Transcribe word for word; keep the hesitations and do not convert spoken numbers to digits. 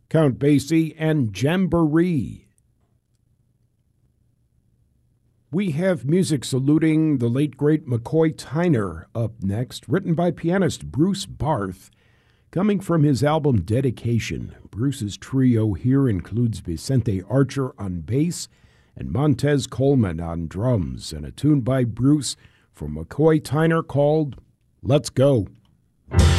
Count Basie and Jamboree. We have music saluting the late, great McCoy Tyner up next, written by pianist Bruce Barth, coming from his album Dedication. Bruce's trio here includes Vicente Archer on bass and Montez Coleman on drums, and a tune by Bruce from McCoy Tyner called Let's Go.